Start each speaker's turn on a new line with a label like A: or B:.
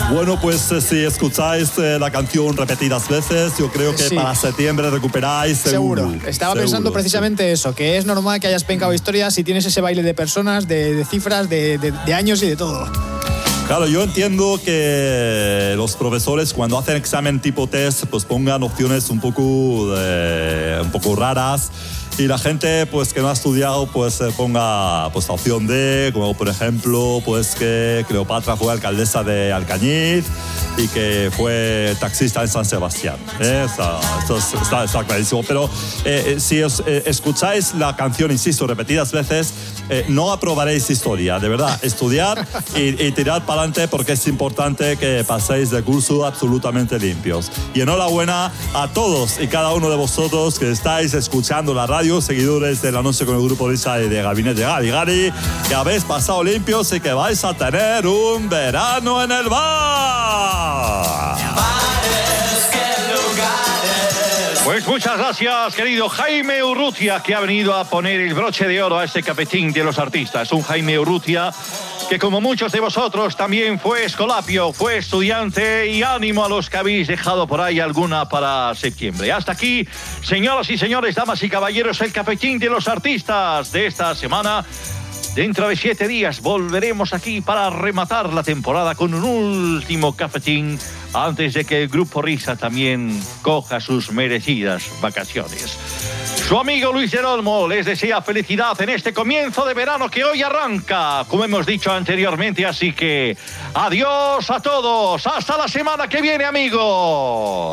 A: Bueno, pues si escucháis la canción repetidas veces, yo creo que para septiembre recuperáis seguro.
B: Estaba pensando precisamente eso, que es normal que hayas pencado historias si tienes ese baile de personas, de cifras, de años y de todo.
A: Claro, yo entiendo que los profesores cuando hacen examen tipo test pues pongan opciones un poco raras y la gente pues que no ha estudiado pues ponga pues la opción D, como por ejemplo pues que Cleopatra fue alcaldesa de Alcañiz y que fue taxista en San Sebastián. Esto está clarísimo. Pero si os escucháis la canción, insisto, repetidas veces, no aprobaréis historia. De verdad, estudiar y tirar para adelante porque es importante que paséis de curso absolutamente limpios. Y enhorabuena a todos y cada uno de vosotros que estáis escuchando la radio, seguidores de La Noche con el Grupo Risa y de Gabinete Gari, que habéis pasado limpios y que vais a tener un verano en el bar.
C: Pues muchas gracias, querido Jaime Urrutia, que ha venido a poner el broche de oro a este cafetín de los artistas. Un Jaime Urrutia que, como muchos de vosotros, también fue escolapio, fue estudiante, y ánimo a los que habéis dejado por ahí alguna para septiembre. Hasta aquí, señoras y señores, damas y caballeros, el cafetín de los artistas de esta semana. Dentro de 7 días volveremos aquí para rematar la temporada con un último cafetín antes de que el Grupo Risa también coja sus merecidas vacaciones. Su amigo Luis del Olmo les desea felicidad en este comienzo de verano que hoy arranca, como hemos dicho anteriormente, así que adiós a todos, hasta la semana que viene, amigos.